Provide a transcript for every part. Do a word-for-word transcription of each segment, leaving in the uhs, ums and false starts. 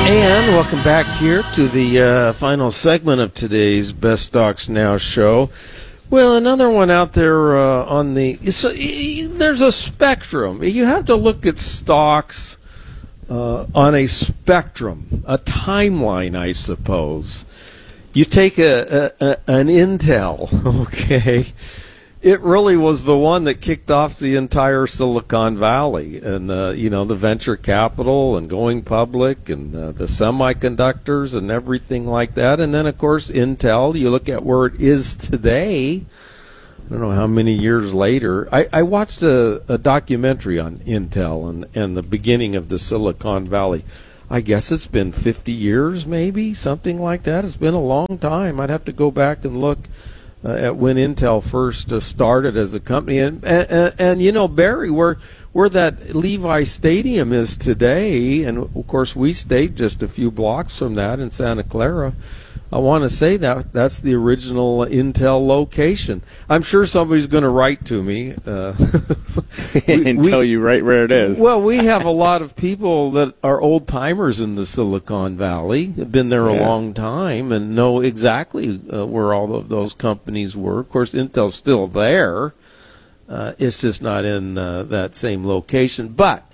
And welcome back here to the uh, final segment of today's Best Stocks Now show. Well, another one out there uh, on the so, there's a spectrum. You have to look at stocks uh, on a spectrum, a timeline, I suppose. You take a, a, a an Intel, okay. It really was the one that kicked off the entire Silicon Valley, and uh, you know, the venture capital and going public and uh, the semiconductors and everything like that. And then, of course, Intel. You look at where it is today. I don't know how many years later. I, I watched a, a documentary on Intel and, and the beginning of the Silicon Valley. I guess it's been fifty years, maybe, something like that. It's been a long time. I'd have to go back and look Uh, at when Intel first uh, started as a company, and, and and you know, Barry, where where that Levi Stadium is today, and of course we stayed just a few blocks from that in Santa Clara. I want to say that that's the original Intel location. I'm sure somebody's going to write to me uh, we, and tell we, you right where it is. Well, we have a lot of people that are old timers in the Silicon Valley, have been there a Yeah. long time, and know exactly uh, where all of those companies were. Of course, Intel's still there. Uh, it's just not in uh, that same location. But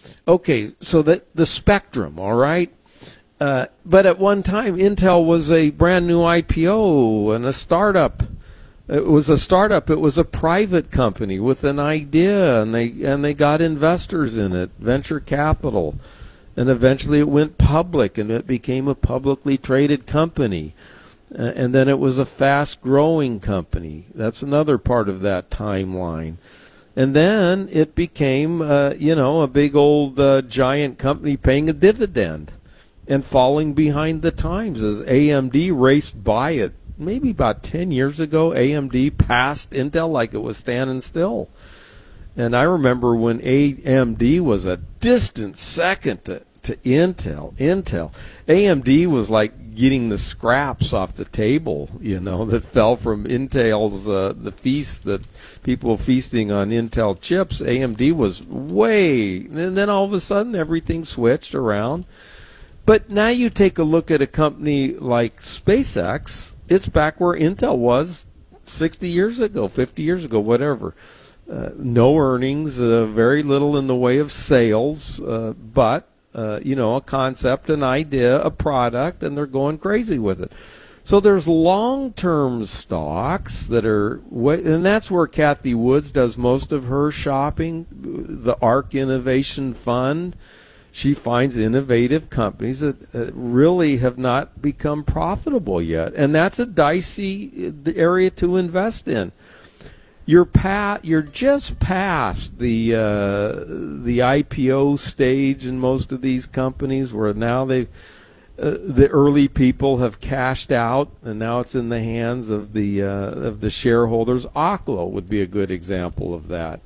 okay, so the the spectrum, all right. Uh, but at one time, Intel was a brand new I P O and a startup. It was a startup. It was a private company with an idea, and they and they got investors in it, venture capital, and eventually it went public, and it became a publicly traded company. Uh, and then it was a fast-growing company. That's another part of that timeline. And then it became, uh, you know, a big old uh, giant company paying a dividend and falling behind the times as A M D raced by it. Maybe about ten years ago, A M D passed Intel like it was standing still. And I remember when A M D was a distant second to, to Intel. Intel. A M D was like getting the scraps off the table, you know, that fell from Intel's, uh, the feast that people feasting on Intel chips. A M D was way, and then all of a sudden everything switched around. But now you take a look at a company like SpaceX, it's back where Intel was sixty years ago, fifty years ago, whatever. Uh, no earnings, uh, very little in the way of sales, uh, but, uh, you know, a concept, an idea, a product, and they're going crazy with it. So there's long-term stocks that are, and that's where Kathy Woods does most of her shopping, the ARK Innovation Fund. She finds innovative companies that uh, really have not become profitable yet, and that's a dicey area to invest in. You're pa- you're just past the uh, the I P O stage in most of these companies, where now they uh, the early people have cashed out, and now it's in the hands of the uh, of the shareholders. Oklo would be a good example of that.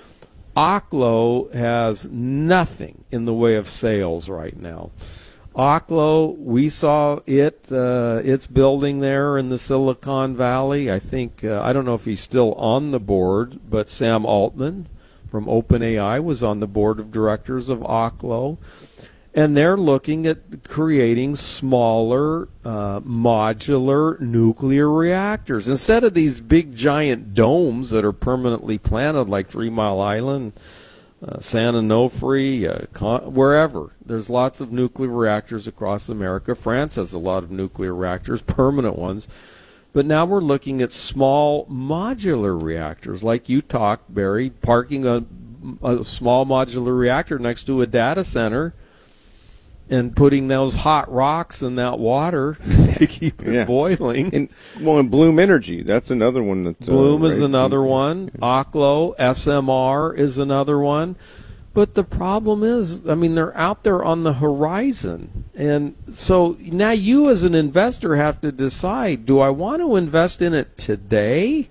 Oklo has nothing in the way of sales right now. Oklo, we saw it, uh, it's building there in the Silicon Valley. I think, uh, I don't know if he's still on the board, but Sam Altman from OpenAI was on the board of directors of Oklo. And they're looking at creating smaller, uh, modular nuclear reactors. Instead of these big, giant domes that are permanently planted like Three Mile Island, uh, San Onofre, uh, Con- wherever. There's lots of nuclear reactors across America. France has a lot of nuclear reactors, permanent ones. But now we're looking at small modular reactors, like you talked, Barry, parking a, a small modular reactor next to a data center and putting those hot rocks in that water to keep it yeah. boiling. And, well, and Bloom Energy, that's another one. That's, Bloom uh, is right? another one. Oklo, S M R is another one. But the problem is, I mean, they're out there on the horizon. And so now you as an investor have to decide, do I want to invest in it today?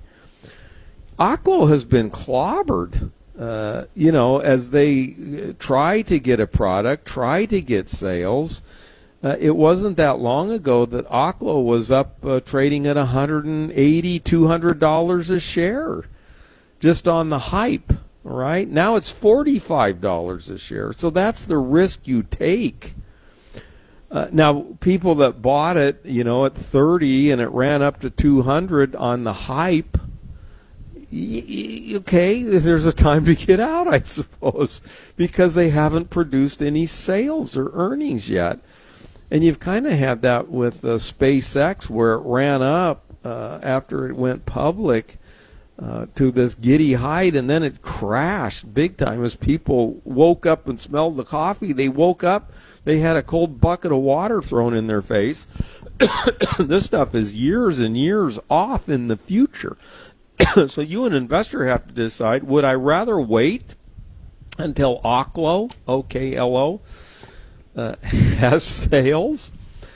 Oklo has been clobbered. Uh, you know, as they try to get a product, try to get sales. Uh, it wasn't that long ago that Oklo was up uh, trading at one hundred eighty dollars, two hundred dollars a share, just on the hype, right? Now it's forty-five dollars a share. So that's the risk you take. Uh, now, people that bought it, you know, at thirty and it ran up to two hundred on the hype, y- y- okay, there's a time to get out, I suppose, because they haven't produced any sales or earnings yet. And you've kind of had that with uh, SpaceX, where it ran up uh, after it went public uh, to this giddy height, and then it crashed big time as people woke up and smelled the coffee. They woke up, they had a cold bucket of water thrown in their face. This stuff is years and years off in the future. So you, an investor, have to decide, would I rather wait until Oklo, O K L O, uh, has sales,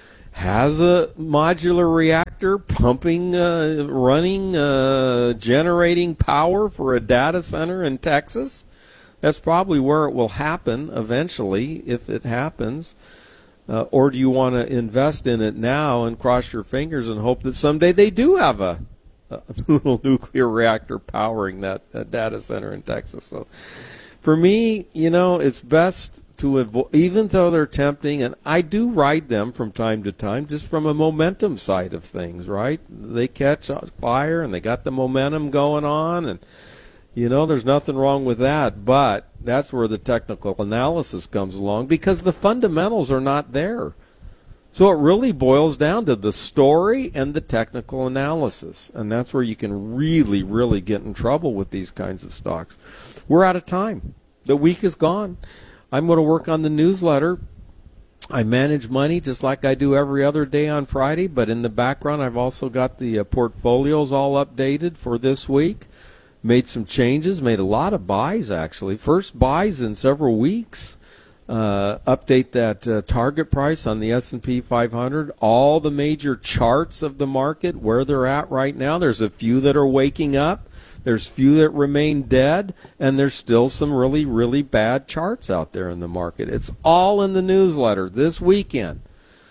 has a modular reactor pumping, uh, running, uh, generating power for a data center in Texas? That's probably where it will happen eventually, if it happens. Uh, or do you want to invest in it now and cross your fingers and hope that someday they do have a, a little nuclear reactor powering that, that data center in Texas? So for me, you know, it's best to avoid, even though they're tempting, and I do ride them from time to time, just from a momentum side of things, right? They catch fire and they got the momentum going on, and you know, there's nothing wrong with that, but that's where the technical analysis comes along, because the fundamentals are not there. So it really boils down to the story and the technical analysis, and that's where you can really, really get in trouble with these kinds of stocks. We're out of time. The week is gone. I'm going to work on the newsletter. I manage money just like I do every other day on Friday, but in the background I've also got the uh, portfolios all updated for this week. Made some changes, made a lot of buys actually. First buys in several weeks. Uh, update that uh, target price on the S and P five hundred. All the major charts of the market, where they're at right now. There's a few that are waking up. There's few that remain dead, and there's still some really, really bad charts out there in the market. It's all in the newsletter this weekend.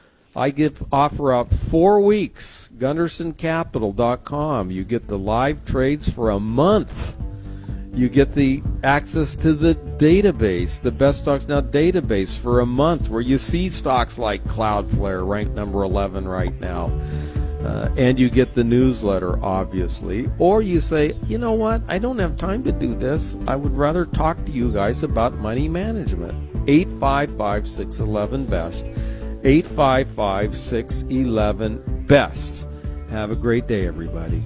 I give offer out four weeks, Gunderson Capital dot com. You get the live trades for a month. You get the access to the database, the Best Stocks Now database for a month, where you see stocks like Cloudflare, ranked number eleven right now. Uh, and you get the newsletter, obviously. Or you say, you know what, I don't have time to do this. I would rather talk to you guys about money management. eight five five, six one one, B E S T. eight five five, six one one, B E S T. Have a great day, everybody.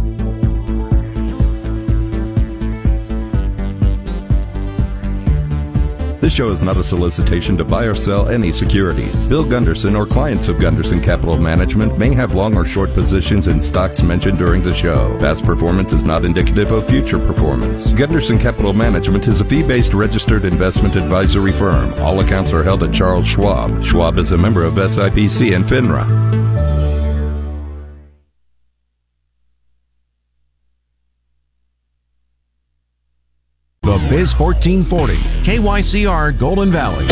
This show is not a solicitation to buy or sell any securities. Bill Gunderson or clients of Gunderson Capital Management may have long or short positions in stocks mentioned during the show. Past performance is not indicative of future performance. Gunderson Capital Management is a fee-based registered investment advisory firm. All accounts are held at Charles Schwab. Schwab is a member of S I P C and FINRA. The Biz fourteen forty, K Y C R Golden Valley.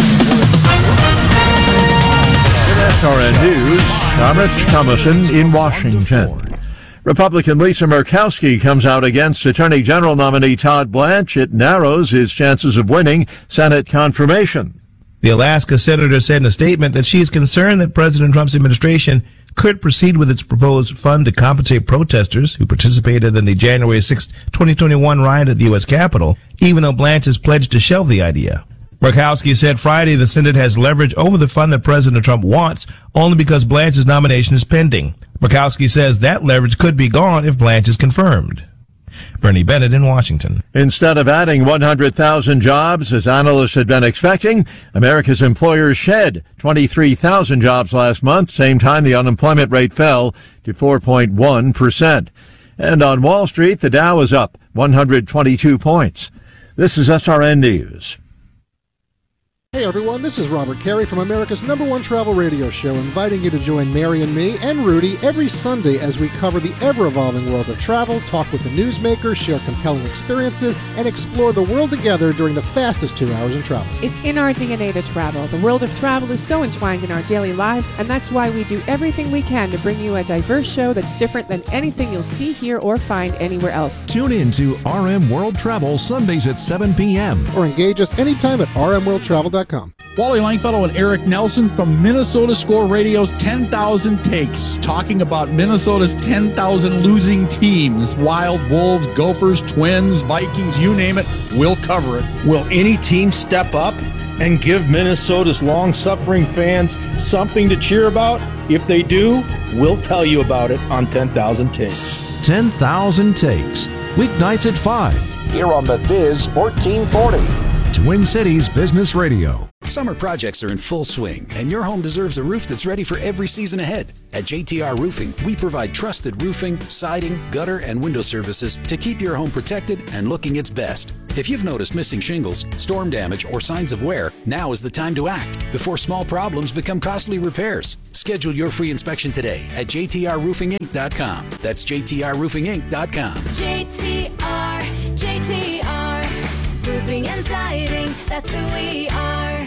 S R N News, I'm Rich Thomason in Washington. Republican Lisa Murkowski comes out against Attorney General nominee Todd Blanche. It narrows his chances of winning Senate confirmation. The Alaska senator said in a statement that she is concerned that President Trump's administration could proceed with its proposed fund to compensate protesters who participated in the January sixth, twenty twenty-one riot at the U S Capitol, even though Blanche has pledged to shelve the idea. Murkowski said Friday the Senate has leverage over the fund that President Trump wants only because Blanche's nomination is pending. Murkowski says that leverage could be gone if Blanche is confirmed. Bernie Bennett in Washington. Instead of adding one hundred thousand jobs, as analysts had been expecting, America's employers shed twenty-three thousand jobs last month. Same time, the unemployment rate fell to four point one percent. And on Wall Street, the Dow is up one hundred twenty-two points. This is S R N News. Hey everyone, this is Robert Carey from America's number one travel radio show, inviting you to join Mary and me and Rudy every Sunday as we cover the ever-evolving world of travel, talk with the newsmakers, share compelling experiences, and explore the world together during the fastest two hours in travel. It's in our D N A to travel. The world of travel is so entwined in our daily lives, and that's why we do everything we can to bring you a diverse show that's different than anything you'll see, hear, or find anywhere else. Tune in to R M World Travel Sundays at seven p.m. Or engage us anytime at r m world travel dot com. Wally Langfellow and Eric Nelson from Minnesota Score Radio's ten thousand Takes, talking about Minnesota's ten thousand losing teams. Wild, Wolves, Gophers, Twins, Vikings, you name it, we'll cover it. Will any team step up and give Minnesota's long-suffering fans something to cheer about? If they do, we'll tell you about it on ten thousand Takes. ten thousand Takes, weeknights at five. Here on the Biz fourteen forty. Twin Cities Business Radio. Summer projects are in full swing, and your home deserves a roof that's ready for every season ahead. At J T R Roofing, we provide trusted roofing, siding, gutter, and window services to keep your home protected and looking its best. If you've noticed missing shingles, storm damage, or signs of wear, now is the time to act before small problems become costly repairs. Schedule your free inspection today at J T R roofing inc dot com. That's J T R roofing inc dot com. J T R, J T R, roofing and siding, that's who we are.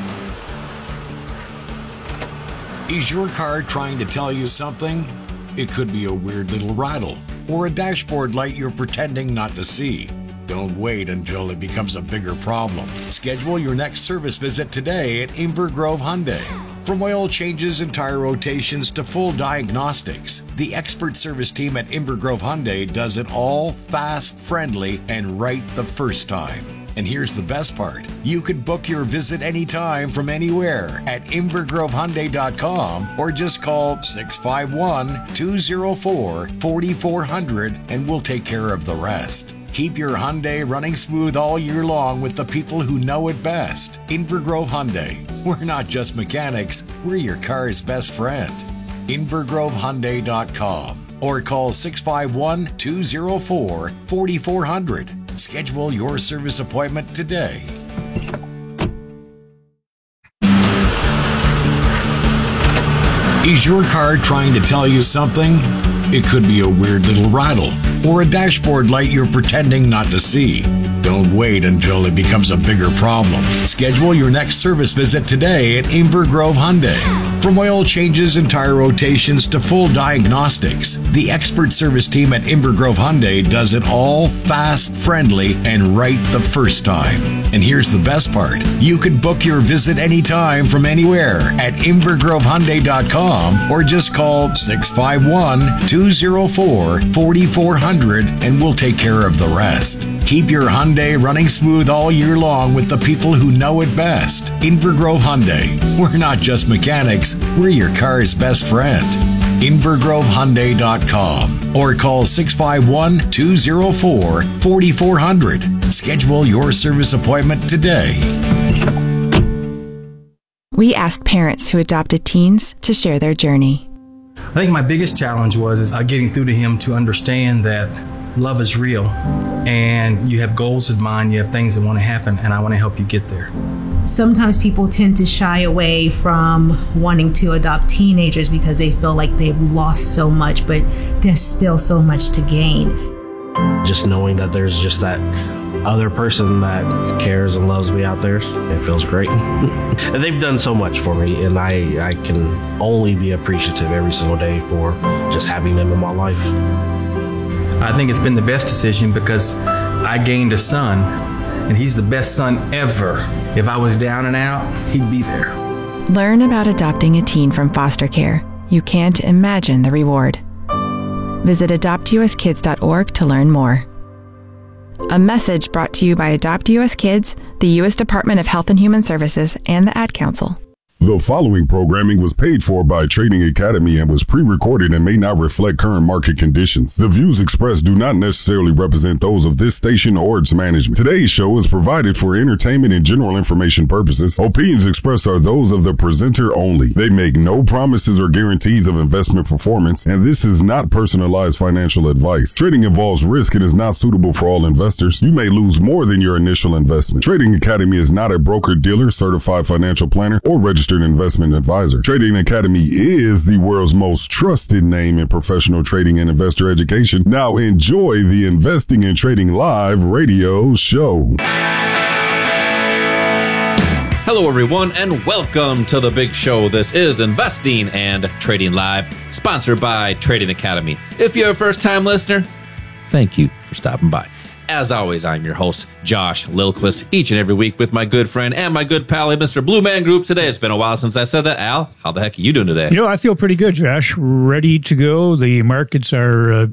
Is your car trying to tell you something? It could be a weird little rattle or a dashboard light you're pretending not to see. Don't wait until it becomes a bigger problem. Schedule your next service visit today at Inver Grove Hyundai. From oil changes and tire rotations to full diagnostics, the expert service team at Inver Grove Hyundai does it all fast, friendly, and right the first time. And here's the best part. You can book your visit anytime from anywhere at inver grove hyundai dot com or just call six five one, two oh four, four four zero zero and we'll take care of the rest. Keep your Hyundai running smooth all year long with the people who know it best. Inver Grove Hyundai. We're not just mechanics, we're your car's best friend. inver grove hyundai dot com or call six five one, two oh four, four four zero zero. Schedule your service appointment today. Is your car trying to tell you something? It could be a weird little rattle or a dashboard light you're pretending not to see. Don't wait until it becomes a bigger problem. Schedule your next service visit today at Inver Grove Hyundai. From oil changes and tire rotations to full diagnostics, the expert service team at Inver Grove Hyundai does it all fast, friendly, and right the first time. And here's the best part. You can book your visit anytime from anywhere at inver grove hyundai dot com or just call six five one, two oh four, four four zero zero and we'll take care of the rest. Keep your Hyundai running smooth all year long with the people who know it best. Inver Grove Hyundai. We're not just mechanics, we're your car's best friend. inver grove hyundai dot com or call six five one, two oh four, four four zero zero. Schedule your service appointment today. We asked parents who adopted teens to share their journey. I think my biggest challenge was is, uh, getting through to him to understand that love is real and you have goals in mind, you have things that want to happen, and I want to help you get there. Sometimes people tend to shy away from wanting to adopt teenagers because they feel like they've lost so much, but there's still so much to gain. Just knowing that there's just that other person that cares and loves me out there, it feels great. And they've done so much for me, and I, I can only be appreciative every single day for just having them in my life. I think it's been the best decision because I gained a son, and he's the best son ever. If I was down and out, he'd be there. Learn about adopting a teen from foster care. You can't imagine the reward. Visit adopt u s kids dot org to learn more. A message brought to you by Adopt U S Kids, the U S Department of Health and Human Services, and the Ad Council. The following programming was paid for by Trading Academy and was pre-recorded and may not reflect current market conditions. The views expressed do not necessarily represent those of this station or its management. Today's show is provided for entertainment and general information purposes. Opinions expressed are those of the presenter only. They make no promises or guarantees of investment performance, and this is not personalized financial advice. Trading involves risk and is not suitable for all investors. You may lose more than your initial investment. Trading Academy is not a broker-dealer, certified financial planner, or registered investment advisor. Trading Academy is the world's most trusted name in professional trading and investor education. Now enjoy the Investing and Trading Live radio show. Hello, everyone, and welcome to the big show. This is Investing and Trading Live, sponsored by Trading Academy. If you're a first-time listener, thank you for stopping by. As always, I'm your host, Josh Lilquist, each and every week with my good friend and my good pal, Mister Blue Man Group. Today, it's been a while since I said that. Al, how the heck are you doing today? You know, I feel pretty good, Josh. Ready to go. The markets are uh,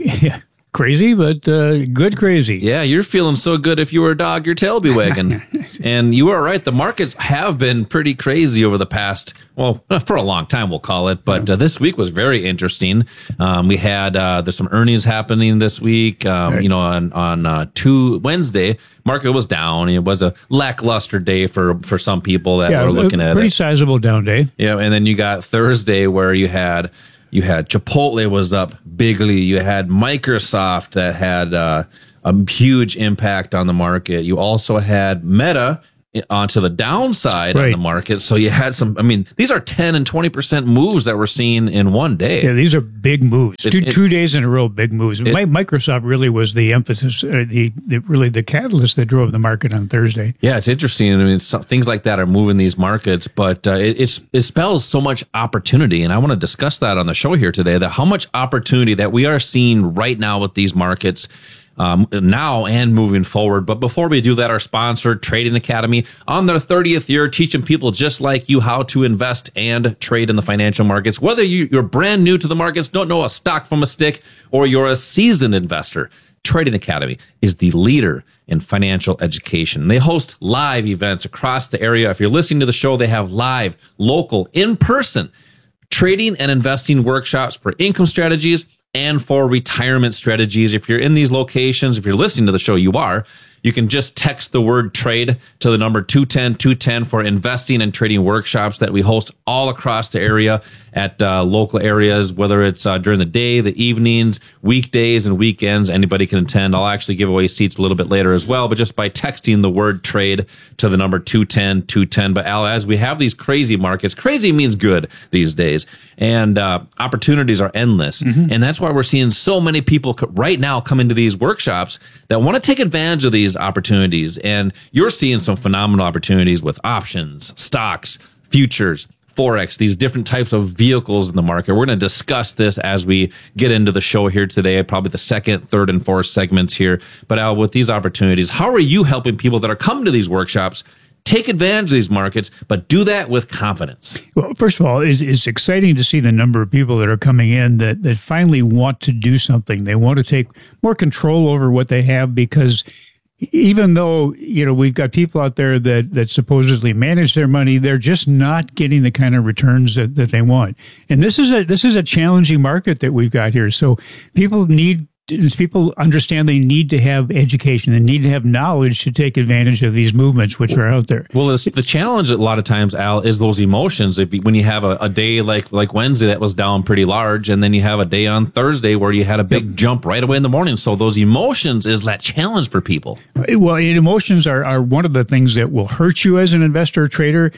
crazy, but uh, good crazy. Yeah, you're feeling so good. If you were a dog, your tail be wagging. And you are right. The markets have been pretty crazy over the past, well, for a long time, we'll call it. But uh, this week was very interesting. Um, we had, uh, there's some earnings happening this week. Um, right. You know, on, on uh, two Wednesday, market was down. It was a lackluster day for, for some people that yeah, were looking at it. Pretty sizable down day. Yeah. And then you got Thursday where you had, You had Chipotle was up bigly. You had Microsoft that had uh, a huge impact on the market. You also had Meta onto the downside right. on the market. So you had some, I mean, these are ten and twenty percent moves that we're seeing in one day. Yeah, these are big moves. Two, it, two days in a row, big moves. It, Microsoft really was the emphasis, uh, the, the really the catalyst that drove the market on Thursday. Yeah, it's interesting. I mean, it's, things like that are moving these markets, but uh, it, it's, it spells so much opportunity. And I want to discuss that on the show here today, that how much opportunity that we are seeing right now with these markets. Um, now and moving forward. But before we do that, our sponsor, Trading Academy, on their thirtieth year, teaching people just like you how to invest and trade in the financial markets. Whether you, you're brand new to the markets, don't know a stock from a stick, or you're a seasoned investor, Trading Academy is the leader in financial education. They host live events across the area. If you're listening to the show, they have live, local, in-person trading and investing workshops for income strategies and for retirement strategies. If you're in these locations, if you're listening to the show, you are, you can just text the word trade to the number two ten two ten for investing and trading workshops that we host all across the area at uh, local areas, whether it's uh, during the day, the evenings, weekdays, and weekends. Anybody can attend. I'll actually give away seats a little bit later as well, but just by texting the word trade to the number two ten two ten. But Al, as we have these crazy markets, crazy means good these days, and uh, opportunities are endless. Mm-hmm. And that's why we're seeing so many people right now come into these workshops that want to take advantage of these opportunities. And you're seeing some phenomenal opportunities with options, stocks, futures, Forex, these different types of vehicles in the market. We're going to discuss this as we get into the show here today, probably the second, third, and fourth segments here. But Al, with these opportunities, how are you helping people that are coming to these workshops take advantage of these markets, but do that with confidence? Well, first of all, it's, it's exciting to see the number of people that are coming in that, that finally want to do something. They want to take more control over what they have, because even though, you know, we've got people out there that, that supposedly manage their money, they're just not getting the kind of returns that, that they want. And this is a, this is a challenging market that we've got here. So people need, people understand they need to have education and need to have knowledge to take advantage of these movements which are out there. Well, it's, the challenge a lot of times, Al, is those emotions. If you, when you have a, a day like like Wednesday that was down pretty large, and then you have a day on Thursday where you had a big yep. jump right away in the morning. So those emotions is that challenge for people. Well, emotions are, are one of the things that will hurt you as an investor or trader.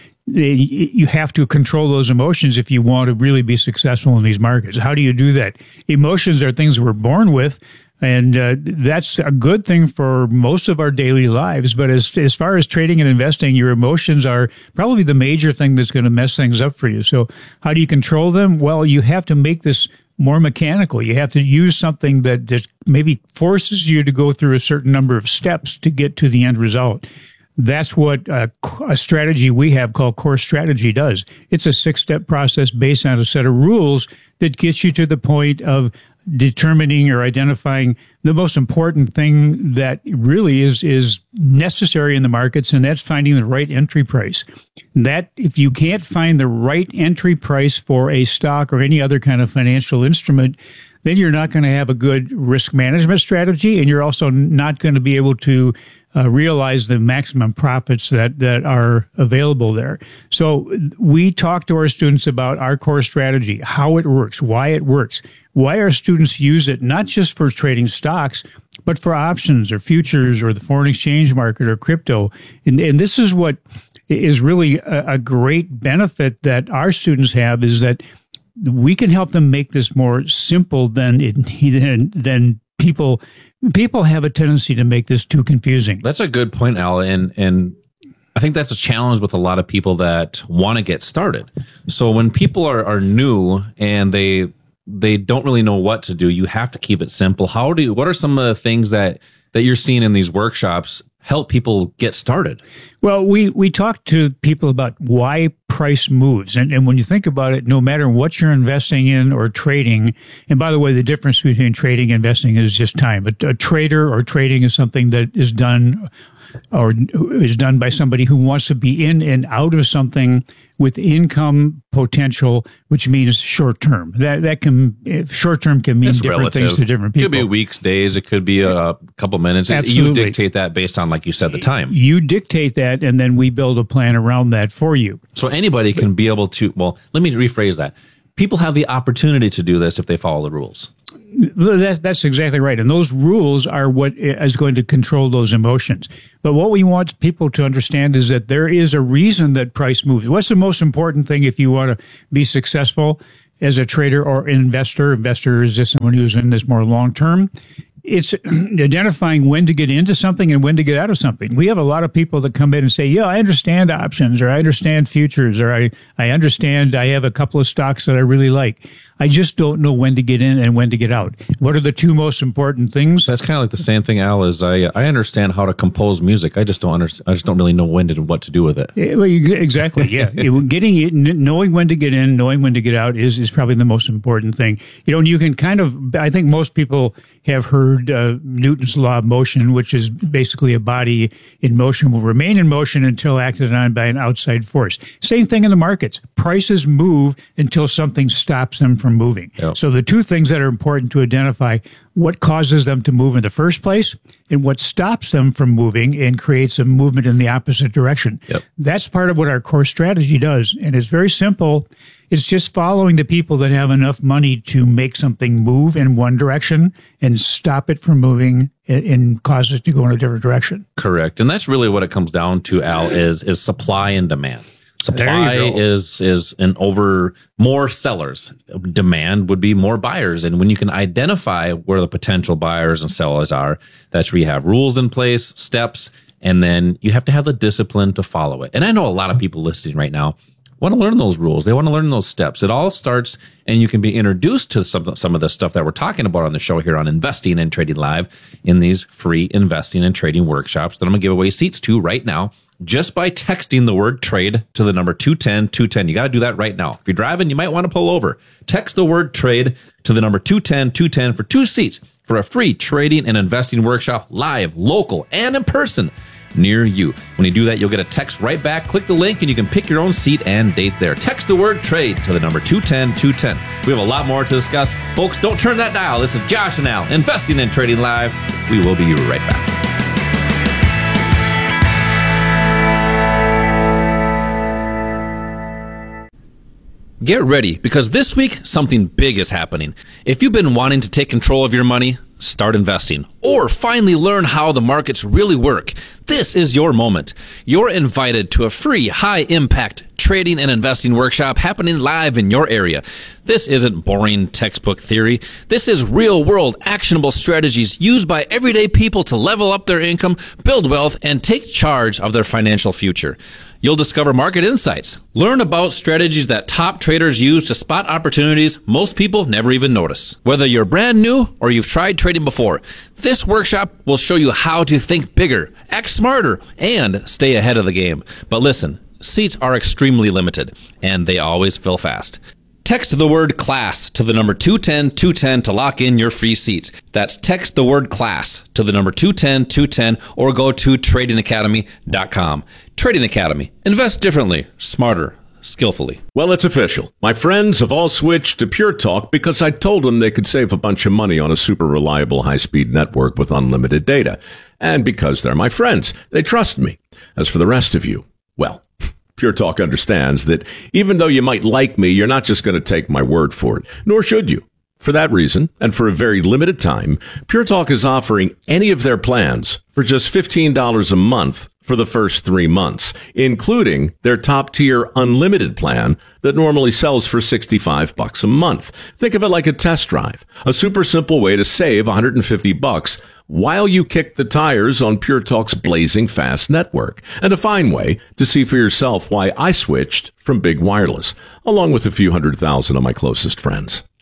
You have to control those emotions if you want to really be successful in these markets. How do you do that? Emotions are things we're born with, and uh, that's a good thing for most of our daily lives. But as as far as trading and investing, your emotions are probably the major thing that's going to mess things up for you. So how do you control them? Well, you have to make this more mechanical. You have to use something that just maybe forces you to go through a certain number of steps to get to the end result. That's what a, a strategy we have called Core Strategy does. It's a six-step process based on a set of rules that gets you to the point of determining or identifying the most important thing that really is is necessary in the markets, and that's finding the right entry price. That if you can't find the right entry price for a stock or any other kind of financial instrument, then you're not going to have a good risk management strategy, and you're also not going to be able to Uh, realize the maximum profits that, that are available there. So we talk to our students about our core strategy, how it works, why it works, why our students use it, not just for trading stocks, but for options or futures or the foreign exchange market or crypto. And, and this is what is really a, a great benefit that our students have, is that we can help them make this more simple than it, than, than people People have a tendency to make this too confusing. That's a good point, Al, and and I think that's a challenge with a lot of people that want to get started. So when people are, are new and they they don't really know what to do, you have to keep it simple. How do you, what are some of the things that that you're seeing in these workshops help people get started? Well, we, we talk to people about why price moves. And, and when you think about it, no matter what you're investing in or trading, and by the way, the difference between trading and investing is just time. A, a trader or trading is something that is done or is done by somebody who wants to be in and out of something with income potential, which means short term. That that can short term can mean It's different relative. things to different people. It could be weeks, days. It could be a couple minutes. Absolutely. You dictate that based on, like you said, the time. You dictate that, and then we build a plan around that for you. So anybody can be able to, well, let me rephrase that. People have the opportunity to do this if they follow the rules. That, that's exactly right. And those rules are what is going to control those emotions. But what we want people to understand is that there is a reason that price moves. What's the most important thing if you want to be successful as a trader or investor? Investor is just someone who's in this more long term. It's identifying when to get into something and when to get out of something. We have a lot of people that come in and say, yeah, I understand options, or I understand futures, or I, I understand I have a couple of stocks that I really like. I just don't know when to get in and when to get out. What are the two most important things? That's kind of like the same thing, Al, is I I understand how to compose music. I just don't understand. I just don't really know when to what to do with it. Yeah, well, exactly. Yeah, it, getting it, knowing when to get in, knowing when to get out is is probably the most important thing. You know, and you can kind of. I think most people have heard uh, Newton's law of motion, which is basically a body in motion will remain in motion until acted on by an outside force. Same thing in the markets. Prices move until something stops them from moving. Yep. So the two things that are important to identify: what causes them to move in the first place and what stops them from moving and creates a movement in the opposite direction. Yep. That's part of what our core strategy does. And it's very simple. It's just following the people that have enough money to make something move in one direction and stop it from moving and, and cause it to go in a different direction. Correct. And that's really what it comes down to, Al, is is supply and demand. Supply is is an over more sellers. Demand would be more buyers. And when you can identify where the potential buyers and sellers are, that's where you have rules in place, steps, and then you have to have the discipline to follow it. And I know a lot of people listening right now want to learn those rules. They want to learn those steps. It all starts, and you can be introduced to some, some of the stuff that we're talking about on the show here on Investing and Trading Live in these free investing and trading workshops that I'm going to give away seats to right now, just by texting the word trade to the number two ten two ten. You got to do that right now. If you're driving, you might want to pull over. Text the word trade to the number two ten two ten for two seats for a free trading and investing workshop, live, local, and in person near you. When you do that, you'll get a text right back. Click the link and you can pick your own seat and date there. Text the word trade to the number two ten two ten. We have a lot more to discuss. Folks, don't turn that dial. This is Josh and Al, Investing and Trading Live. We will be right back. Get ready, because this week, something big is happening. If you've been wanting to take control of your money, start investing, or finally learn how the markets really work, this is your moment. You're invited to a free, high-impact trading and investing workshop happening live in your area. This isn't boring textbook theory. This is real-world, actionable strategies used by everyday people to level up their income, build wealth, and take charge of their financial future. You'll discover market insights, learn about strategies that top traders use to spot opportunities most people never even notice. Whether you're brand new or you've tried trading before, this workshop will show you how to think bigger, act smarter, and stay ahead of the game. But listen, seats are extremely limited, and they always fill fast. Text the word class to the number two ten two ten to lock in your free seats. That's text the word class to the number two ten two ten or go to trading academy dot com. Trading Academy. Invest differently, smarter, skillfully. Well, it's official. My friends have all switched to Pure Talk because I told them they could save a bunch of money on a super reliable high-speed network with unlimited data. And because they're my friends, they trust me. As for the rest of you, well, Pure Talk understands that even though you might like me, you're not just going to take my word for it, nor should you. For that reason, and for a very limited time, Pure Talk is offering any of their plans for just fifteen dollars a month for the first three months, including their top-tier unlimited plan that normally sells for sixty-five bucks a month. Think of it like a test drive, a super simple way to save one hundred fifty bucks while you kick the tires on Pure Talk's blazing fast network, and a fine way to see for yourself why I switched from Big Wireless, along with a few hundred thousand of my closest friends.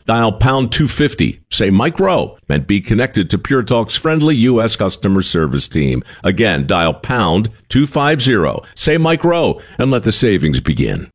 Dial pound two fifty, say Mike Rowe, and be connected to Pure Talk's friendly U S customer service team. Again, dial pound two fifty, say Mike Rowe, and let the savings begin.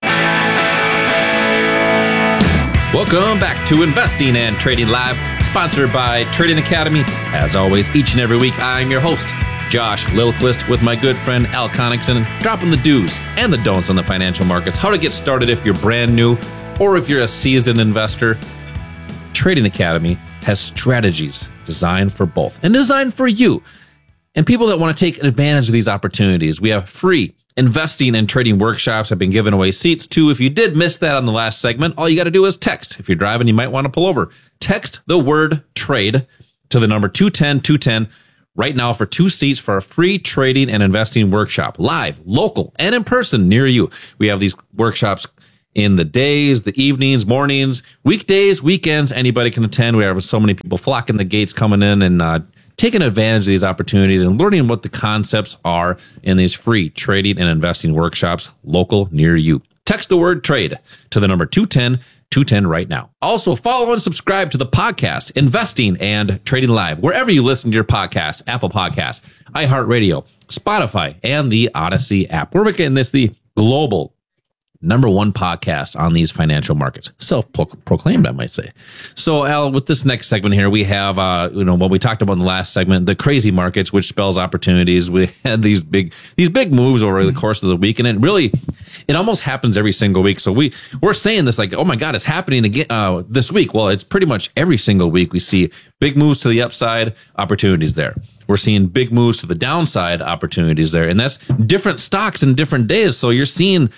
Welcome back to Investing and Trading Live, sponsored by Trading Academy. As always, each and every week, I'm your host, Josh Lilquist, with my good friend Al Connickson, dropping the do's and the don'ts on the financial markets, how to get started if you're brand new or if you're a seasoned investor. Trading Academy has strategies designed for both and designed for you and people that want to take advantage of these opportunities. We have free investing and trading workshops. I've been giving away seats too. If you did miss that on the last segment, all you got to do is text. If you're driving, you might want to pull over. Text the word trade to the number two ten two ten right now for two seats for a free trading and investing workshop, live, local, and in person near you. We have these workshops in the days, the evenings, mornings, weekdays, weekends. Anybody can attend. We have so many people flocking the gates, coming in and uh, taking advantage of these opportunities and learning what the concepts are in these free trading and investing workshops local near you. Text the word trade to the number two ten two ten right now. Also, follow and subscribe to the podcast, Investing and Trading Live, wherever you listen to your podcast, Apple Podcasts, iHeartRadio, Spotify, and the Odyssey app. We're making this the global number one podcast on these financial markets. Self-proclaimed, I might say. So, Al, with this next segment here, we have, uh, you know, what we talked about in the last segment, the crazy markets, which spells opportunities. We had these big, these big moves over the course of the week, and it really, it almost happens every single week. So we, we're saying this like, oh my God, it's happening again uh, this week. Well, it's pretty much every single week we see big moves to the upside, opportunities there. We're seeing big moves to the downside, opportunities there. And that's different stocks in different days. So you're seeing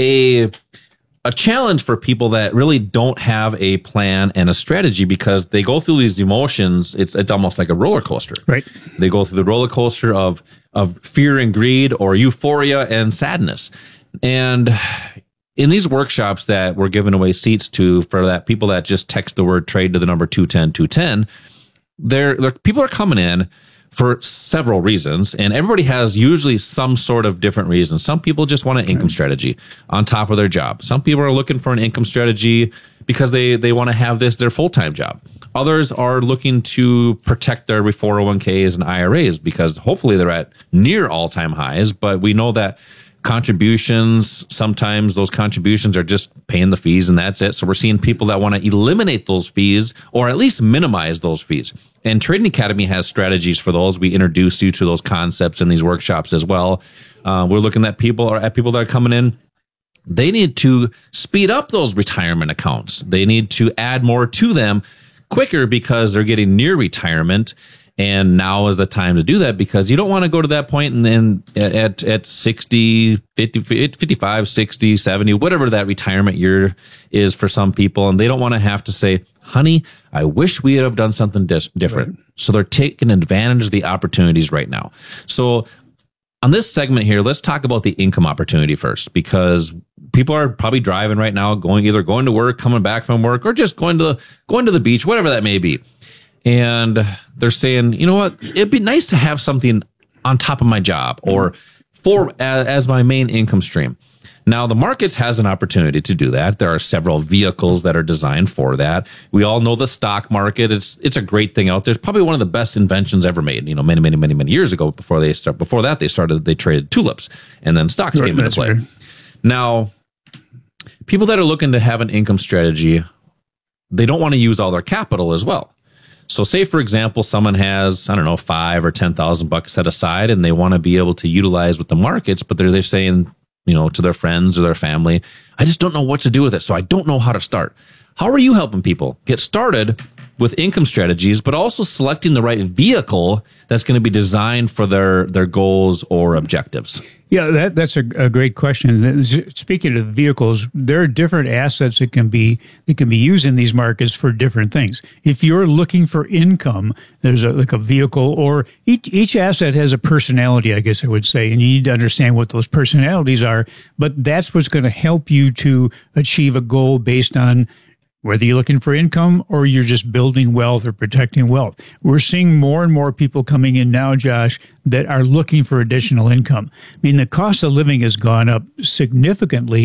a a challenge for people that really don't have a plan and a strategy, because they go through these emotions. It's it's almost like a roller coaster. Right. They go through the roller coaster of of fear and greed, or euphoria and sadness. And in these workshops that we're giving away seats to for that people that just text the word trade to the number two ten two ten, they're, they're people are coming in for several reasons, and everybody has usually some sort of different reasons. Some people just want an income strategy on top of their job. Some people are looking for an income strategy because they, they want to have this their full-time job. Others are looking to protect their four oh one k's and I R As because hopefully they're at near all-time highs, but we know that contributions, sometimes those contributions are just paying the fees and that's it. So we're seeing people that want to eliminate those fees or at least minimize those fees. And Trading Academy has strategies for those. We introduce you to those concepts in these workshops as well. Uh, we're looking at people or at people that are coming in. They need to speed up those retirement accounts. They need to add more to them quicker because they're getting near retirement. And now is the time to do that, because you don't want to go to that point and then at, at, at sixty, fifty, fifty-five, sixty, seventy, whatever that retirement year is for some people. And they don't want to have to say, honey, I wish we had have done something dis- different. Right. So they're taking advantage of the opportunities right now. So on this segment here, let's talk about the income opportunity first, because people are probably driving right now, going either going to work, coming back from work, or just going to the, going to the beach, whatever that may be. And they're saying, you know what, it'd be nice to have something on top of my job or for as, as my main income stream. Now, the markets has an opportunity to do that. There are several vehicles that are designed for that. We all know the stock market. It's it's a great thing out there. It's probably one of the best inventions ever made. You know, many, many, many, many years ago, before they start, before that, they started, they traded tulips, and then stocks right, came into play. Right. Now, people that are looking to have an income strategy, they don't want to use all their capital as well. So say, for example, someone has, I don't know, five or ten thousand bucks set aside and they want to be able to utilize with the markets, but they're, they're saying, you know, to their friends or their family, I just don't know what to do with it. So I don't know how to start. How are you helping people get started with income strategies, but also selecting the right vehicle that's going to be designed for their, their goals or objectives? Yeah, that, that's a, a great question. Speaking of vehicles, there are different assets that can be that can be used in these markets for different things. If you're looking for income, there's a, like a vehicle, or each each asset has a personality, I guess I would say, and you need to understand what those personalities are. But that's what's going to help you to achieve a goal based on whether you're looking for income or you're just building wealth or protecting wealth. We're seeing more and more people coming in now, Josh, that are looking for additional income. I mean, the cost of living has gone up significantly,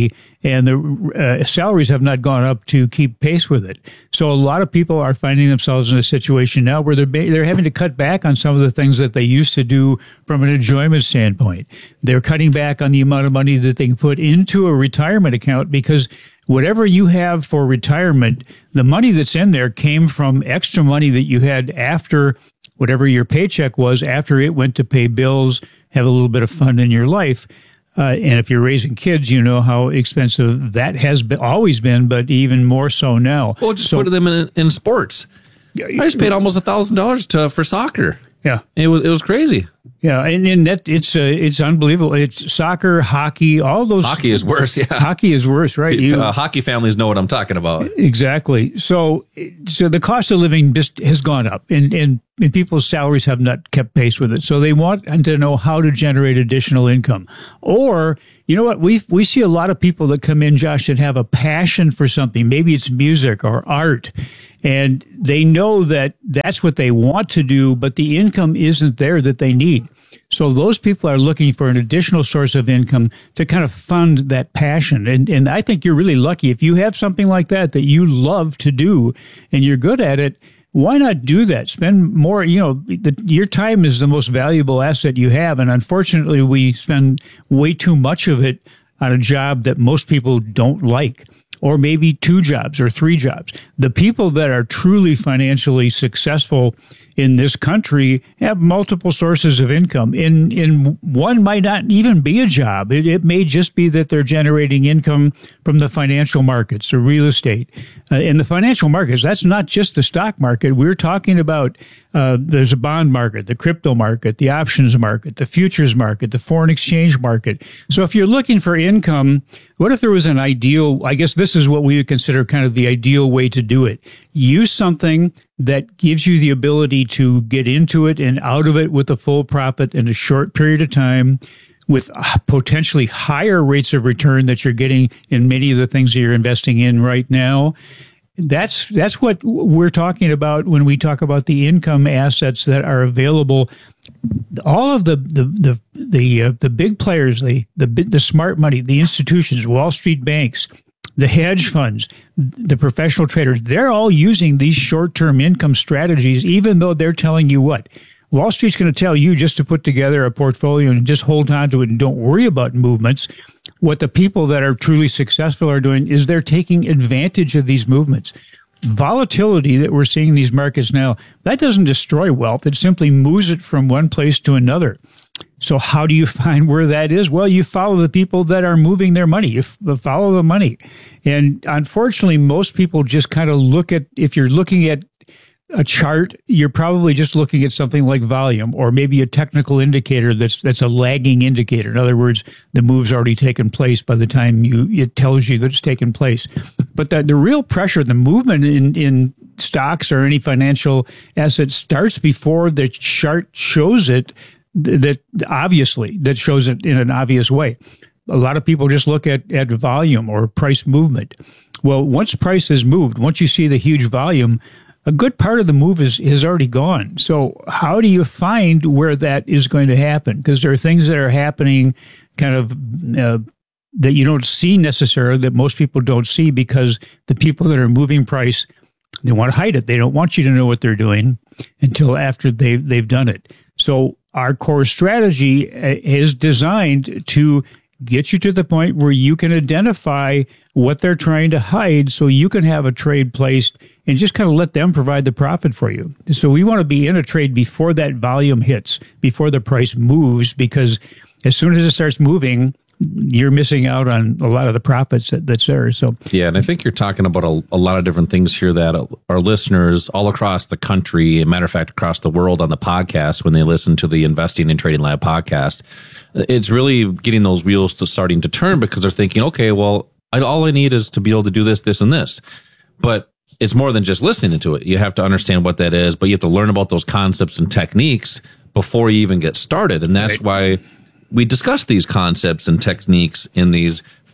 and the uh, salaries have not gone up to keep pace with it. So a lot of people are finding themselves in a situation now where they're ba- they're having to cut back on some of the things that they used to do from an enjoyment standpoint. They're cutting back on the amount of money that they can put into a retirement account because whatever you have for retirement, the money that's in there came from extra money that you had after whatever your paycheck was, after it went to pay bills, have a little bit of fun in your life. Uh, and if you're raising kids, you know how expensive that has been, always been, but even more so now. Well, just so, put them in, in sports. I just paid almost a thousand dollars to for soccer. Yeah, it was it was crazy. Yeah, and, and that it's uh, it's unbelievable. It's soccer, hockey, all those. Hockey is worse. Yeah, hockey is worse, right? You, uh, hockey families know what I'm talking about. Exactly. So, so the cost of living just has gone up, and and, and people's salaries have not kept pace with it. So they want to know how to generate additional income, or you know what? We we see a lot of people that come in, Josh, that have a passion for something. Maybe it's music or art. And they know that that's what they want to do, but the income isn't there that they need. So those people are looking for an additional source of income to kind of fund that passion. And and I think you're really lucky if you have something like that that you love to do and you're good at it. Why not do that? Spend more, you know, the, your time is the most valuable asset you have. And unfortunately, we spend way too much of it on a job that most people don't like. Or maybe two jobs or three jobs. The people that are truly financially successful in this country have multiple sources of income. In in one might not even be a job. It, it may just be that they're generating income from the financial markets or real estate. Uh, in the financial markets, that's not just the stock market. We're talking about uh, there's a bond market, the crypto market, the options market, the futures market, the foreign exchange market. So if you're looking for income, what if there was an ideal, I guess this is what we would consider kind of the ideal way to do it. Use something that gives you the ability to get into it and out of it with a full profit in a short period of time with potentially higher rates of return that you're getting in many of the things that you're investing in right now. That's that's what we're talking about when we talk about the income assets that are available. All of the the the the, uh, the big players, the the the smart money, the institutions, Wall Street banks, the hedge funds, the professional traders, they're all using these short-term income strategies, even though they're telling you what? Wall Street's going to tell you just to put together a portfolio and just hold on to it and don't worry about movements. What the people that are truly successful are doing is they're taking advantage of these movements. Volatility that we're seeing in these markets now, that doesn't destroy wealth. It simply moves it from one place to another. So how do you find where that is? Well, you follow the people that are moving their money. You follow the money. And unfortunately, most people just kind of look at, if you're looking at a chart, you're probably just looking at something like volume or maybe a technical indicator that's that's a lagging indicator. In other words, the move's already taken place by the time you it tells you that it's taken place. But the, the real pressure, the movement in, in stocks or any financial asset starts before the chart shows it, that obviously, that shows it in an obvious way. A lot of people just look at, at volume or price movement. Well, once price is moved, once you see the huge volume, a good part of the move is, is already gone. So how do you find where that is going to happen? Because there are things that are happening kind of uh, that you don't see necessarily, that most people don't see, because the people that are moving price, they want to hide it. They don't want you to know what they're doing until after they've, they've done it. So our core strategy is designed to get you to the point where you can identify what they're trying to hide so you can have a trade placed and just kind of let them provide the profit for you. So we want to be in a trade before that volume hits, before the price moves, because as soon as it starts moving, you're missing out on a lot of the profits that, that's there. So yeah, and I think you're talking about a, a lot of different things here that our listeners all across the country, as a matter of fact, across the world on the podcast, when they listen to the Investing and Trading Lab podcast, it's really getting those wheels to starting to turn, because they're thinking, okay, well, I, all I need is to be able to do this, this, and this. But it's more than just listening to it. You have to understand what that is, but you have to learn about those concepts and techniques before you even get started. And that's right. why we discuss these concepts and techniques in these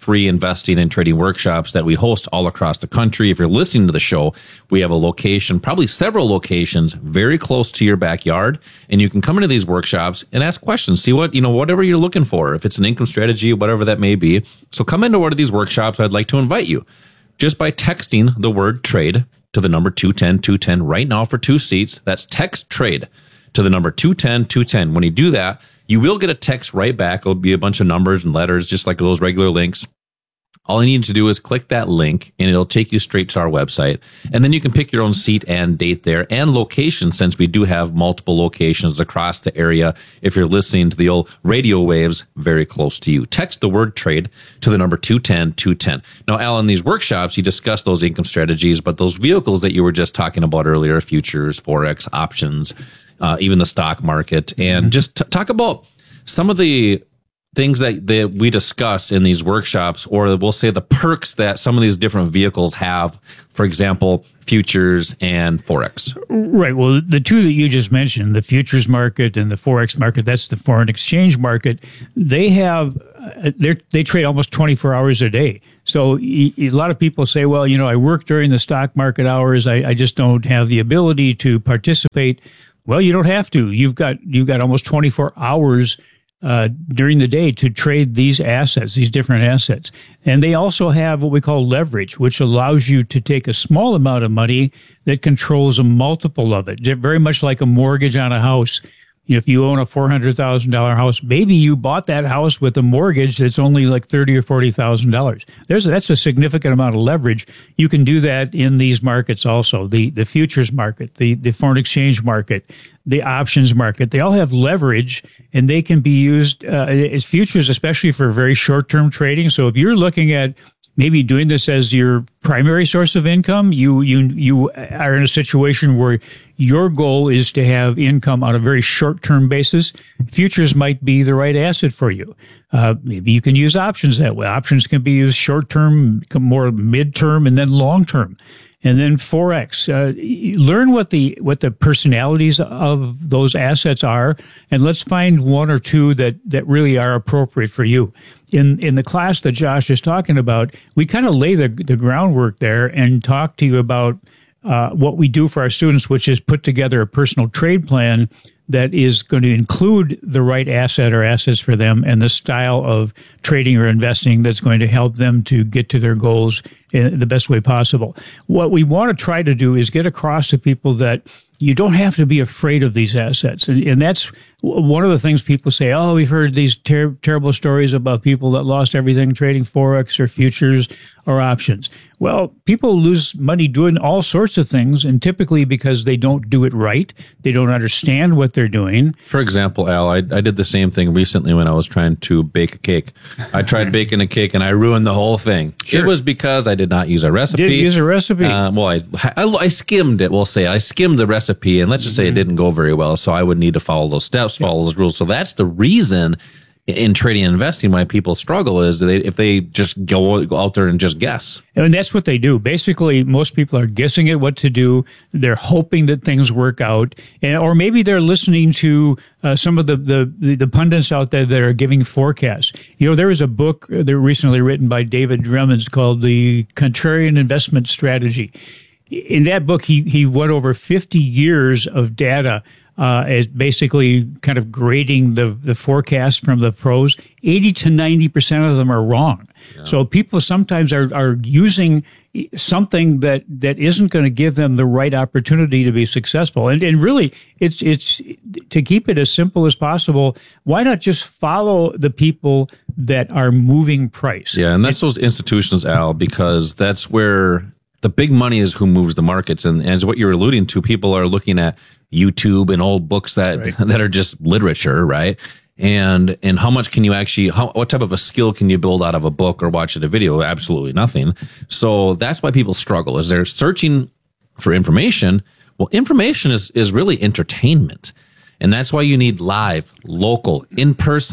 free investing and trading workshops that we host all across the country. If you're listening to the show, we have a location, probably several locations very close to your backyard, and you can come into these workshops and ask questions. See what, you know, whatever you're looking for, if it's an income strategy, whatever that may be. So come into one of these workshops. I'd like to invite you just by texting the word trade to the number two ten two ten right now for two seats. That's text trade to the number two ten two ten. When you do that, you will get a text right back. It'll be a bunch of numbers and letters, just like those regular links. All you need to do is click that link, and it'll take you straight to our website. And then you can pick your own seat and date there and location, since we do have multiple locations across the area. If you're listening to the old radio waves very close to you, text the word trade to the number two ten two ten. Now, Al, in these workshops, you discuss those income strategies, but those vehicles that you were just talking about earlier, futures, Forex, options, uh, even the stock market, and mm-hmm. just t- talk about some of the things that, that we discuss in these workshops, or we'll say the perks that some of these different vehicles have, for example, futures and Forex. Right. Well, the two that you just mentioned, the futures market and the Forex market, that's the foreign exchange market, they have, they they trade almost twenty-four hours a day. So a lot of people say, well, you know, I work during the stock market hours. I, I just don't have the ability to participate. Well, you don't have to. You've got, you've got almost twenty-four hours Uh, during the day to trade these assets, these different assets. And they also have what we call leverage, which allows you to take a small amount of money that controls a multiple of it, very much like a mortgage on a house. You know, if you own a four hundred thousand dollars house, maybe you bought that house with a mortgage that's only like thirty thousand dollars or forty thousand dollars. There's, that's a significant amount of leverage. You can do that in these markets also, the, the futures market, the, the foreign exchange market, the options market. They all have leverage, and they can be used uh, as futures, especially for very short-term trading. So if you're looking at maybe doing this as your primary source of income, you you you are in a situation where your goal is to have income on a very short-term basis. Futures might be the right asset for you. Uh, maybe you can use options that way. Options can be used short-term, more mid-term, and then long-term. And then Forex. Uh, learn what the what the personalities of those assets are, and let's find one or two that, that really are appropriate for you. In in the class that Josh is talking about, we kind of lay the the groundwork there and talk to you about uh, what we do for our students, which is put together a personal trade plan that is going to include the right asset or assets for them and the style of trading or investing that's going to help them to get to their goals in the best way possible. What we want to try to do is get across to people that you don't have to be afraid of these assets. And, and that's one of the things people say, oh, we've heard these ter- terrible stories about people that lost everything trading Forex or futures or options. Well, people lose money doing all sorts of things, and typically because they don't do it right. They don't understand what they're doing. For example, Al, I, I did the same thing recently when I was trying to bake a cake. I tried baking a cake, and I ruined the whole thing. Sure. It was because I did not use a recipe. Didn't use a recipe? Uh, well, I, I, I skimmed it, we'll say. I skimmed the recipe, and let's just say mm-hmm. it didn't go very well, so I would need to follow those steps, follow those rules. So that's the reason in trading and investing why people struggle is they, if they just go, go out there and just guess. And that's what they do. Basically, most people are guessing at what to do. They're hoping that things work out. And, or maybe they're listening to uh, some of the, the, the pundits out there that are giving forecasts. You know, there was a book that recently written by David Dremmons called The Contrarian Investment Strategy. In that book, he, he went over fifty years of data Uh, as basically kind of grading the, the forecast from the pros. eighty to ninety percent of them are wrong. Yeah. So people sometimes are, are using something that, that isn't going to give them the right opportunity to be successful. And, and really, it's, it's to keep it as simple as possible. Why not just follow the people that are moving price? Yeah, and that's those institutions, Al, because that's where the big money is who moves the markets. And, and as what you're alluding to, people are looking at YouTube and old books that right. that are just literature, right? And and how much can you actually, how, what type of a skill can you build out of a book or watching a video? Absolutely nothing. So that's why people struggle, is they're searching for information. Well, information is is really entertainment. And that's why you need live, local, in-person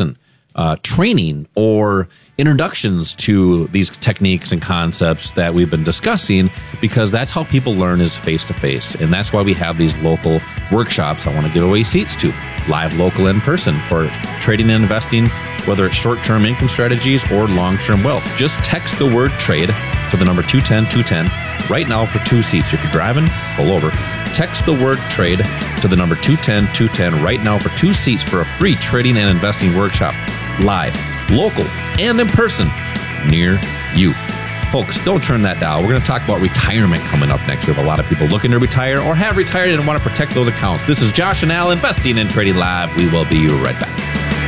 uh, training or introductions to these techniques and concepts that we've been discussing, because that's how people learn is face-to-face. And that's why we have these local workshops I want to give away seats to, live, local, in person, for trading and investing, whether it's short-term income strategies or long-term wealth. Just text the word trade to the number two ten two ten right now for two seats. If you're driving, pull over. Text the word trade to the number two ten two ten right now for two seats for a free trading and investing workshop, live, local, and in person near you. Folks, don't turn that dial. We're going to talk about retirement coming up next. We have a lot of people looking to retire or have retired and want to protect those accounts. This is Josh and Al, Investing and Trading Live. We will be right back.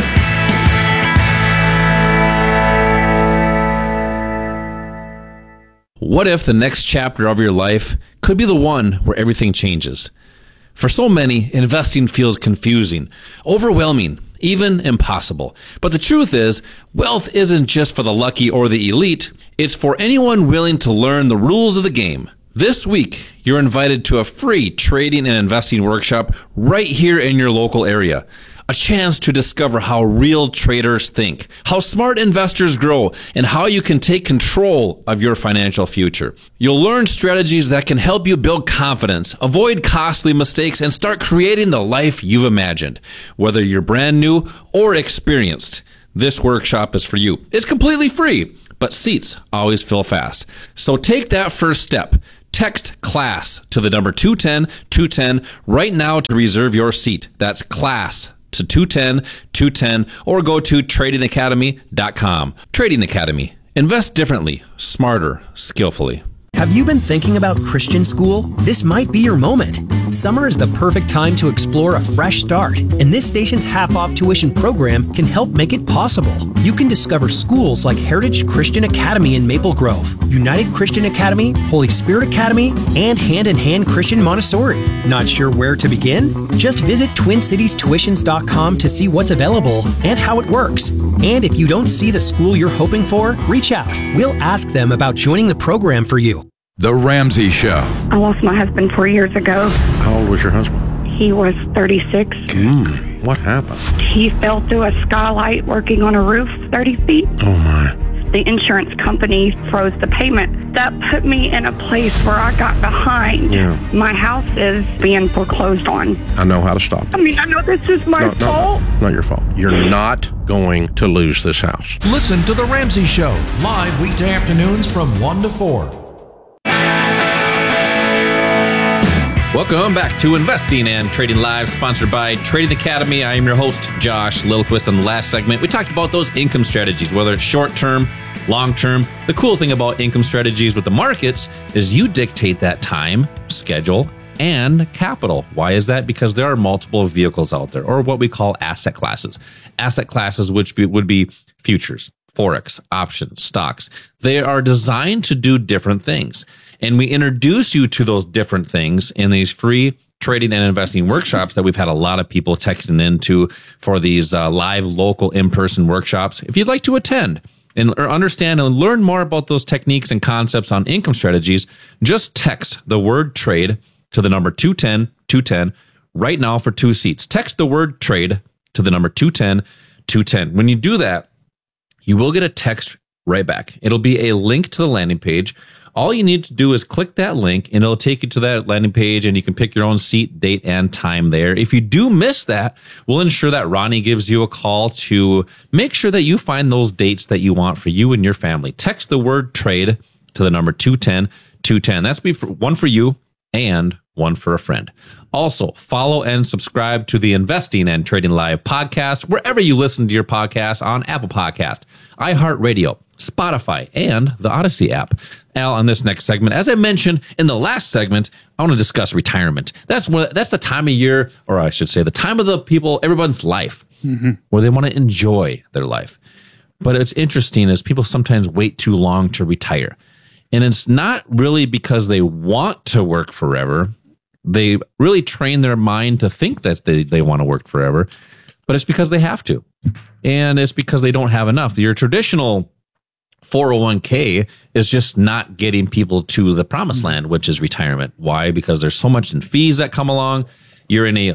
What if the next chapter of your life could be the one where everything changes? For so many, investing feels confusing, overwhelming, even impossible. But the truth is, wealth isn't just for the lucky or the elite. It's for anyone willing to learn the rules of the game. This week, you're invited to a free trading and investing workshop right here in your local area. A chance to discover how real traders think, how smart investors grow, and how you can take control of your financial future. You'll learn strategies that can help you build confidence, avoid costly mistakes, and start creating the life you've imagined. Whether you're brand new or experienced, this workshop is for you. It's completely free, but seats always fill fast. So take that first step. Text CLASS to the number two ten two ten right now to reserve your seat. That's CLASS to two ten two ten, or go to trading academy dot com. Trading Academy. Invest differently, smarter, skillfully. Have you been thinking about Christian school? This might be your moment. Summer is the perfect time to explore a fresh start, and this station's half-off tuition program can help make it possible. You can discover schools like Heritage Christian Academy in Maple Grove, United Christian Academy, Holy Spirit Academy, and Hand in Hand Christian Montessori. Not sure where to begin? Just visit twin cities tuitions dot com to see what's available and how it works. And if you don't see the school you're hoping for, reach out. We'll ask them about joining the program for you. The Ramsey Show. I lost my husband four years ago. How old was your husband? He was thirty-six. Mm, what happened? He fell through a skylight working on a roof thirty feet. Oh, my. The insurance company froze the payment. That put me in a place where I got behind. Yeah. My house is being foreclosed on. I know how to stop it. I mean, I know this is my no, fault. No, not your fault. You're not going to lose this house. Listen to The Ramsey Show, live weekday afternoons from one to four. Welcome back to Investing and Trading Live, sponsored by Trading Academy. I am your host, Josh Lillquist. On the last segment, we talked about those income strategies, whether it's short-term, long-term. The cool thing about income strategies with the markets is you dictate that time, schedule, and capital. Why is that? Because there are multiple vehicles out there, or what we call asset classes. Asset classes, which be, would be futures, forex, options, stocks. They are designed to do different things. And we introduce you to those different things in these free trading and investing workshops that we've had a lot of people texting into for these uh, live, local, in-person workshops. If you'd like to attend and or understand and learn more about those techniques and concepts on income strategies, just text the word trade to the number two ten two ten right now for two seats. Text the word trade to the number two ten two ten. When you do that, you will get a text right back. It'll be a link to the landing page. All you need to do is click that link and it'll take you to that landing page, and you can pick your own seat, date, and time there. If you do miss that, we'll ensure that Ronnie gives you a call to make sure that you find those dates that you want for you and your family. Text the word trade to the number two ten two ten. That's be for, one for you and one for a friend. Also, follow and subscribe to the Investing and Trading Live podcast wherever you listen to your podcast, on Apple Podcast, iHeartRadio, Spotify, and the Odyssey app. Al, on this next segment, as I mentioned in the last segment, I want to discuss retirement. That's what that's the time of year, or I should say the time of the people, everyone's life, mm-hmm. where they want to enjoy their life. But it's interesting is people sometimes wait too long to retire. And it's not really because they want to work forever. They really train their mind to think that they, they want to work forever, but it's because they have to. And it's because they don't have enough. Your traditional four oh one k is just not getting people to the promised land, which is retirement. Why? Because there's so much in fees that come along. You're in a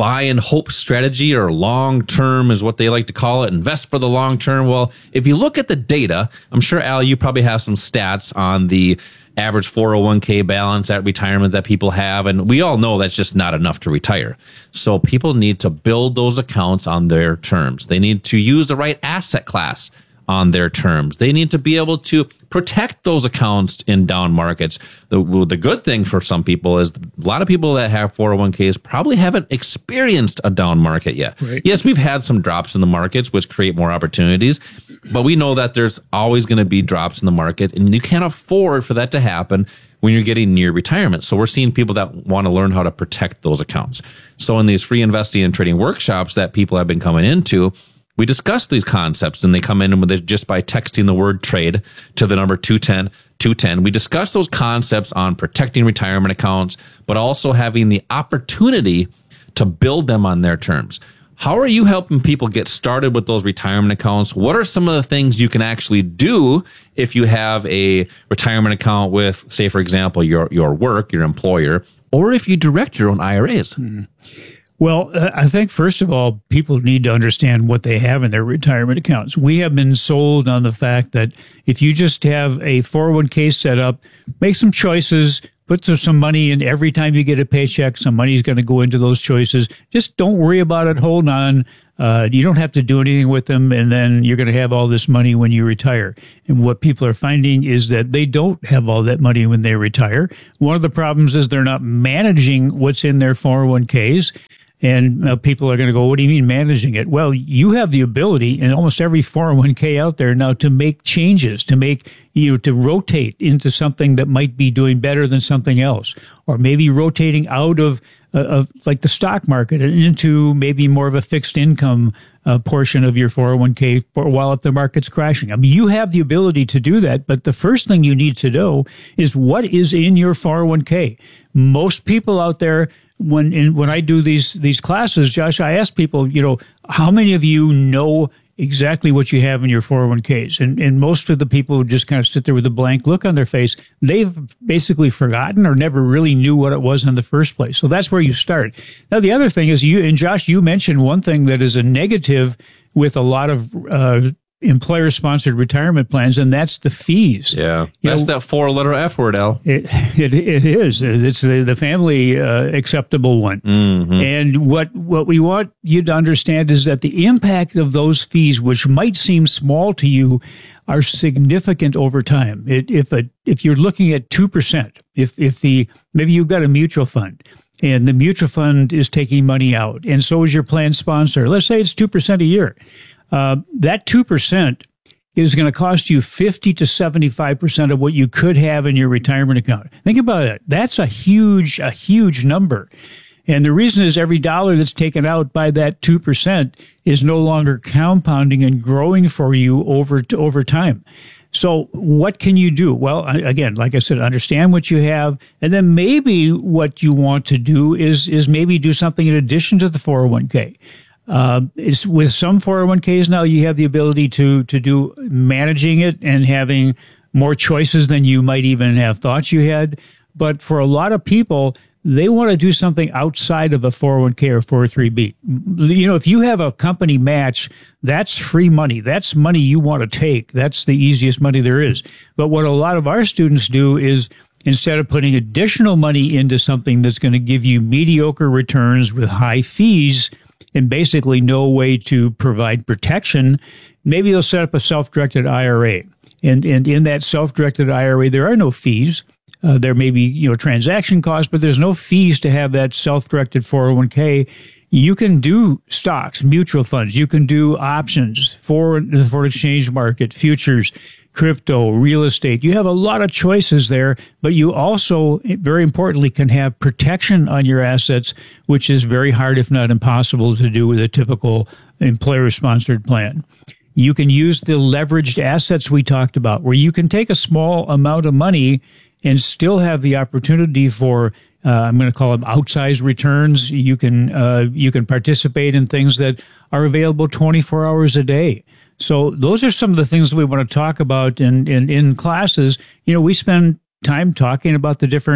buy and hope strategy, or long term is what they like to call it, invest for the long term. Well, if you look at the data, I'm sure, Al, you probably have some stats on the average four oh one k balance at retirement that people have. And we all know that's just not enough to retire. So people need to build those accounts on their terms. They need to use the right asset class on their terms. They need to be able to protect those accounts in down markets. The, the good thing for some people is a lot of people that have four oh one k's probably haven't experienced a down market yet. Right. Yes, we've had some drops in the markets, which create more opportunities, but we know that there's always going to be drops in the market, and you can't afford for that to happen when you're getting near retirement. So we're seeing people that want to learn how to protect those accounts. So in these free investing and trading workshops that people have been coming into, we discuss these concepts, and they come in with it just by texting the word trade to the number two ten two ten. We discuss those concepts on protecting retirement accounts, but also having the opportunity to build them on their terms. How are you helping people get started with those retirement accounts? What are some of the things you can actually do if you have a retirement account with, say, for example, your, your work, your employer, or if you direct your own I R As? Mm-hmm. Well, uh, I think, first of all, people need to understand what they have in their retirement accounts. We have been sold on the fact that if you just have a four oh one k set up, make some choices, put some money in every time you get a paycheck, some money is going to go into those choices. Just don't worry about it. Hold on. Uh, you don't have to do anything with them, and then you're going to have all this money when you retire. And what people are finding is that they don't have all that money when they retire. One of the problems is they're not managing what's in their four oh one k's. And uh, people are going to go, what do you mean managing it? Well, you have the ability in almost every four oh one k out there now to make changes, to make, you know, to rotate into something that might be doing better than something else, or maybe rotating out of, uh, of like the stock market and into maybe more of a fixed income uh, portion of your four oh one k for a while if the market's crashing. I mean, you have the ability to do that, but the first thing you need to know is what is in your four oh one k. Most people out there, When in, when I do these these classes, Josh, I ask people, you know, how many of you know exactly what you have in your four oh one k's? And and most of the people who just kind of sit there with a blank look on their face, they've basically forgotten or never really knew what it was in the first place. So that's where you start. Now, the other thing is, you and Josh, you mentioned one thing that is a negative with a lot of uh, employer-sponsored retirement plans, and that's the fees. Yeah, you that's know, that four-letter F word, Al. It, it, it is. It's the, the family uh, acceptable one. Mm-hmm. And what, what we want you to understand is that the impact of those fees, which might seem small to you, are significant over time. It, if a, if you're looking at two percent, if, if the maybe you've got a mutual fund, and the mutual fund is taking money out, and so is your plan sponsor. Let's say it's two percent a year. Uh, that two percent is going to cost you fifty to seventy-five percent of what you could have in your retirement account. Think about it. That's a huge, a huge number. And the reason is every dollar that's taken out by that two percent is no longer compounding and growing for you over to, over time. So what can you do? Well, again, like I said, understand what you have. And then maybe what you want to do is, is maybe do something in addition to the four oh one k. Uh, it's with some four oh one k's now, you have the ability to to do managing it and having more choices than you might even have thought you had. But for a lot of people, they want to do something outside of a four oh one k or four oh three b. You know, if you have a company match, that's free money. That's money you want to take. That's the easiest money there is. But what a lot of our students do is, instead of putting additional money into something that's going to give you mediocre returns with high fees and basically no way to provide protection, maybe they'll set up a self-directed I R A. And, and in that self-directed I R A, there are no fees. Uh, there may be, you know, transaction costs, but there's no fees to have that self-directed four oh one k. You can do stocks, mutual funds. You can do options, foreign, the foreign exchange market, futures, crypto, real estate. You have a lot of choices there, but you also, very importantly, can have protection on your assets, which is very hard, if not impossible, to do with a typical employer-sponsored plan. You can use the leveraged assets we talked about, where you can take a small amount of money and still have the opportunity for, uh, I'm going to call them outsized returns. You can uh, you can participate in things that are available twenty-four hours a day. So those are some of the things that we want to talk about in, in, in classes. You know, we spend time talking about the different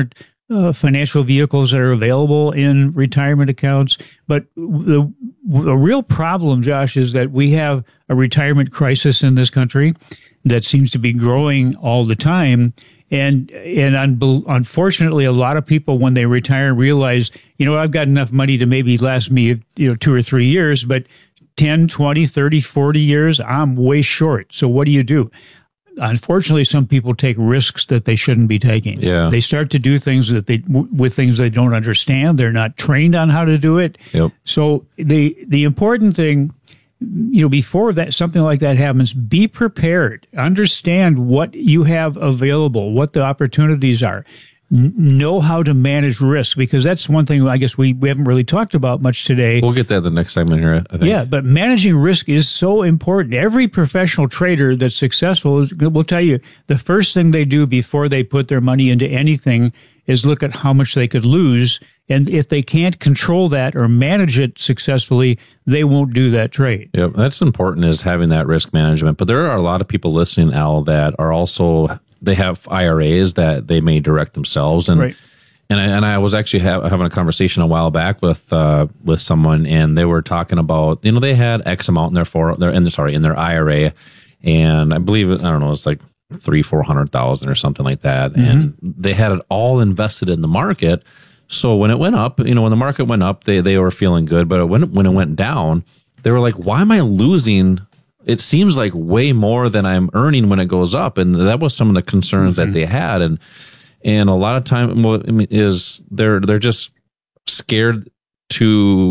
uh, financial vehicles that are available in retirement accounts. But the, the real problem, Josh, is that we have a retirement crisis in this country that seems to be growing all the time. And and un- unfortunately, a lot of people, when they retire, realize, you know, I've got enough money to maybe last me, you know, two or three years, but ten, twenty, thirty, forty years, I'm way short. So what do you do? Unfortunately, some people take risks that they shouldn't be taking. Yeah. They start to do things that they w- with things they don't understand. They're not trained on how to do it. Yep. So the the important thing, you know, before that something like that happens, be prepared. Understand what you have available, what the opportunities are. N- know how to manage risk, because that's one thing I guess we, we haven't really talked about much today. We'll get that in the next segment here, I think. Yeah, but managing risk is so important. Every professional trader that's successful is, will tell you the first thing they do before they put their money into anything is look at how much they could lose. And if they can't control that or manage it successfully, they won't do that trade. Yep, that's important, is having that risk management. But there are a lot of people listening, Al, that are also, they have I R As that they may direct themselves. And right. and I, and I was actually ha- having a conversation a while back with uh, with someone, and they were talking about, you know, they had X amount in their for their in the sorry in their I R A, and I believe I don't know, it's like three four hundred thousand or something like that, mm-hmm. and they had it all invested in the market. So when it went up, you know, when the market went up, they they were feeling good, but when when it went down, they were like, "Why am I losing? It seems like way more than I'm earning when it goes up." And that was some of the concerns mm-hmm. that they had, and and a lot of time, well, I mean, is they're they're just scared to